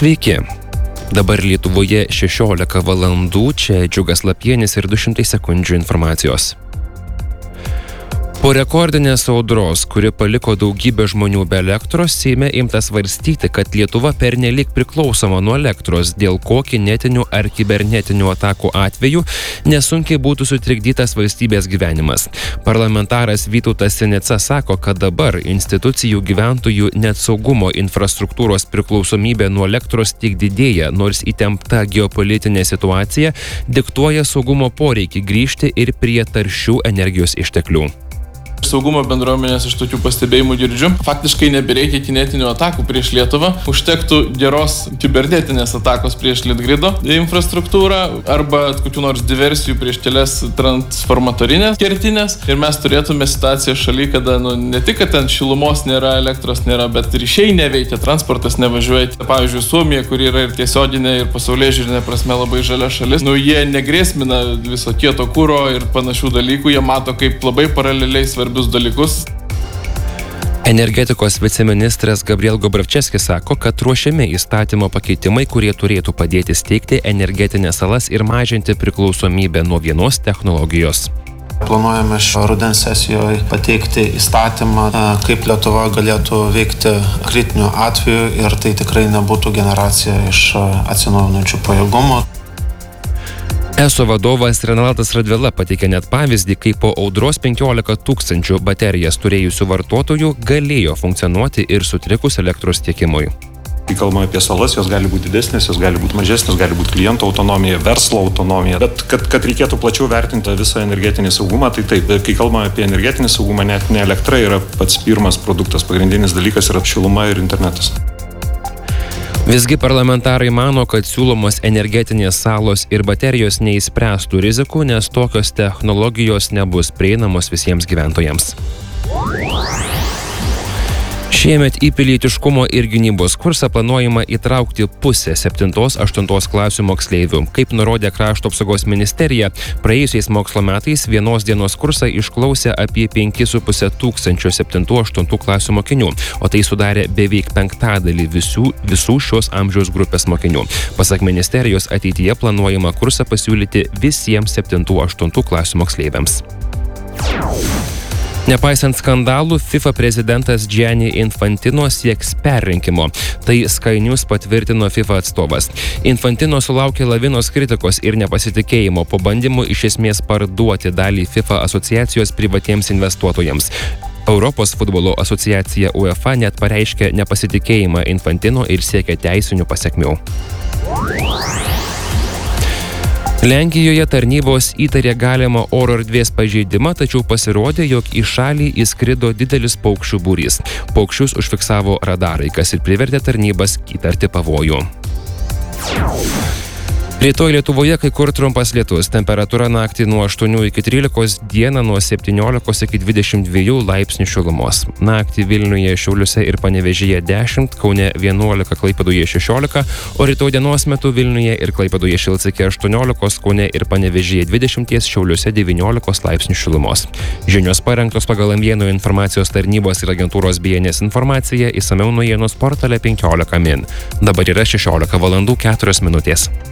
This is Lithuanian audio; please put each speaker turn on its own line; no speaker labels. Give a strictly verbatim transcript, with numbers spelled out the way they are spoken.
Sveiki. Dabar Lietuvoje šešiolika valandų, čia Džiugas Lapienis ir du šimtai sekundžių informacijos. Po rekordinės audros, kuri paliko daugybę žmonių be elektros, Seime imta svarstyti, kad Lietuva pernelyg priklausoma nuo elektros, dėl ko kinetinių ar kibernetinių atakų atveju nesunkiai būtų sutrikdytas valstybės gyvenimas. Parlamentaras Vytautas Sinica sako, kad dabar institucijų gyventojų net saugumo infrastruktūros priklausomybė nuo elektros tik didėja, nors įtempta geopolitinė situacija diktuoja saugumo poreikį grįžti ir prie taršių energijos išteklių.
Saugumo bendruomenės iš tokių pastebėjimų girdžiu. Faktiškai nebereikia kinetinių atakų prieš Lietuvą. Užtektų geros kibernetinės atakos prieš Litgrido infrastruktūrą arba kokių nors diversijų prieš kelias transformatorinės kertinės. Ir mes turėtume situaciją šaly, kada nu, ne tik, kad ten šilumos nėra, elektros nėra, bet ryšiai neveikia, transportas nevažiuoja. Pavyzdžiui, Suomija, kuri yra ir tiesioginė, ir pasaulėžiūrinė prasme labai žalia šalis, nu jie negrėsmina viso kieto kuro ir panašių dalykų. Jie mato kaip labai paraleliai svarbius dalykus.
Energetikos viceministras Gabriel Gobravčeskis sako, kad ruošiami įstatymo pakeitimai, kurie turėtų padėti steigti energetinės salas ir mažinti priklausomybę nuo vienos technologijos.
Planuojame šio rudens sesijoje pateikti įstatymą, kaip Lietuva galėtų veikti kritiniu atveju ir tai tikrai nebūtų generacija iš atsinaujinančių pajėgumų.
Eso vadovas Renaldas Radvila pateikė net pavyzdį, kaip po audros penkiolika tūkstančių baterijas turėjusių vartotojų galėjo funkcionuoti ir sutrikus elektros tiekimui.
Kai kalbame apie salas, jos gali būti didesnės, jos gali būti mažesnės, gali būti klientų autonomija, verslo autonomija. Bet kad, kad reikėtų plačiau vertinti visą energetinį saugumą, tai taip, kai kalbame apie energetinį saugumą, net ne elektra yra pats pirmas produktas, pagrindinis dalykas yra šiluma ir internetas.
Visgi parlamentarai mano, kad siūlomos energetinės salos ir baterijos neįspręstų rizikų, nes tokios technologijos nebus prieinamos visiems gyventojams. Šiemet į pilietiškumo ir gynybos kursą planuojama įtraukti pusę septintos aštuntos klasių moksleivių. Kaip nurodė Krašto apsaugos ministerija, praėjusiais mokslo metais vienos dienos kursą išklausė apie penki su puse tūkstančio septintų aštuntų klasių mokinių, o tai sudarė beveik penktadalį visų, visų šios amžiaus grupės mokinių. Pasak ministerijos, ateityje planuojama kursą pasiūlyti visiems septintų aštuntų klasių moksleiviams. Nepaisant skandalų, FIFA prezidentas Gianni Infantino sieks perrinkimo. Tai Sky News patvirtino FIFA atstovas. Infantino sulaukė lavinos kritikos ir nepasitikėjimo po bandymų iš esmės parduoti dalį FIFA asociacijos privatiems investuotojams. Europos futbolo asociacija UEFA net pareiškė nepasitikėjimą Infantino ir siekia teisinių pasekmių. Lenkijoje tarnybos įtarė galimą oro erdvės pažeidimą, tačiau pasirodė, jog į šalį įskrido didelis paukščių būrys. Paukščius užfiksavo radarai, kas ir privertė tarnybas įtarti pavojų. Rytoj Lietuvoje kai kur trumpas lietus, temperatūra naktį nuo aštuonių iki trylikos, dieną nuo septyniolikos iki dvidešimt dviejų laipsnių šilumos. Naktį Vilniuje, Šiauliuose ir Panevėžyje dešimt, Kaune vienuolika, Klaipėdoje šešiolika, o rytoj dienos metu Vilniuje ir Klaipėdoje šils iki aštuoniolikos, Kaune ir Panevėžyje dvidešimt, Šiauliuose devyniolikos laipsnių šilumos. Žinios parengtos pagal Naujienų informacijos tarnybos ir agentūros B N S informaciją, išsamiau naujienos portale penkiolika min. Dabar yra šešiolika valandų keturios minutės.